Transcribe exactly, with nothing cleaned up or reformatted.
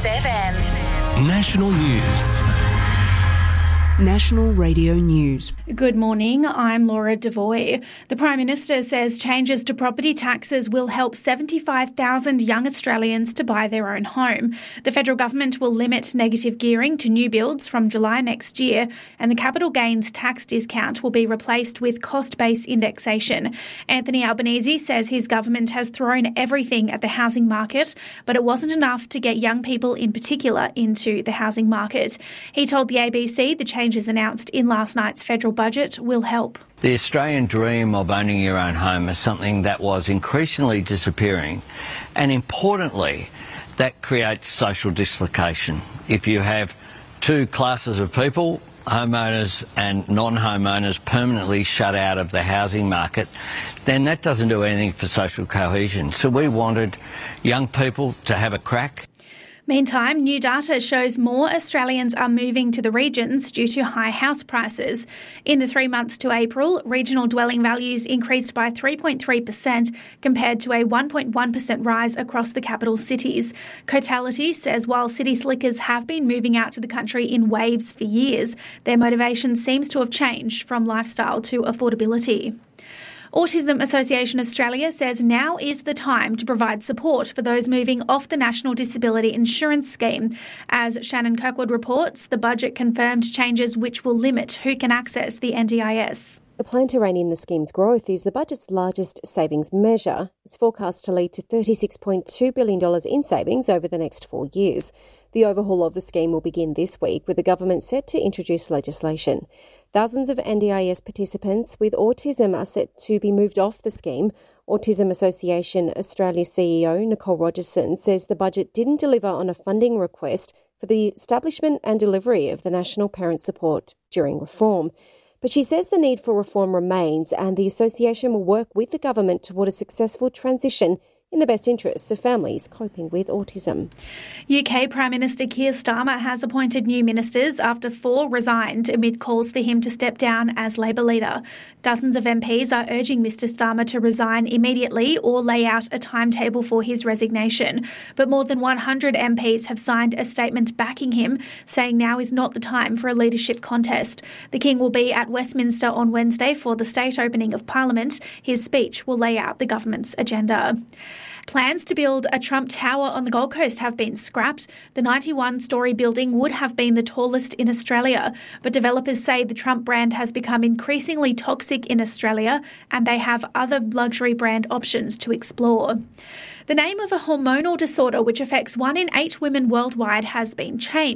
S F M. National News. National Radio News. Good morning, I'm Laura Devoy. The Prime Minister says changes to property taxes will help seventy-five thousand young Australians to buy their own home. The federal government will limit negative gearing to new builds from July next year, and the capital gains tax discount will be replaced with cost-based indexation. Anthony Albanese says his government has thrown everything at the housing market, but it wasn't enough to get young people in particular into the housing market. He told the A B C the changes announced in last night's federal budget will help. The Australian dream of owning your own home is something that was increasingly disappearing, and importantly, that creates social dislocation. If you have two classes of people, homeowners and non-homeowners, permanently shut out of the housing market, then that doesn't do anything for social cohesion. So we wanted young people to have a crack. Meantime, new data shows more Australians are moving to the regions due to high house prices. In the three months to April, regional dwelling values increased by three point three percent compared to a one point one percent rise across the capital cities. Cotality says while city slickers have been moving out to the country in waves for years, their motivation seems to have changed from lifestyle to affordability. Autism Association Australia says now is the time to provide support for those moving off the National Disability Insurance Scheme. As Shannon Kirkwood reports, the budget confirmed changes which will limit who can access the N D I S. The plan to rein in the scheme's growth is the budget's largest savings measure. It's forecast to lead to thirty-six point two billion dollars in savings over the next four years. The overhaul of the scheme will begin this week, with the government set to introduce legislation. Thousands of N D I S participants with autism are set to be moved off the scheme. Autism Association Australia C E O Nicole Rogerson says the budget didn't deliver on a funding request for the establishment and delivery of the National Parent Support during reform. But she says the need for reform remains, and the association will work with the government toward a successful transition in the best interests of families coping with autism. U K Prime Minister Keir Starmer has appointed new ministers after four resigned amid calls for him to step down as Labor leader. Dozens of M Ps are urging Mr Starmer to resign immediately or lay out a timetable for his resignation. But more than one hundred M Ps have signed a statement backing him, saying now is not the time for a leadership contest. The King will be at Westminster on Wednesday for the state opening of Parliament. His speech will lay out the government's agenda. Plans to build a Trump Tower on the Gold Coast have been scrapped. The ninety-one storey building would have been the tallest in Australia, but developers say the Trump brand has become increasingly toxic in Australia and they have other luxury brand options to explore. The name of a hormonal disorder which affects one in eight women worldwide has been changed.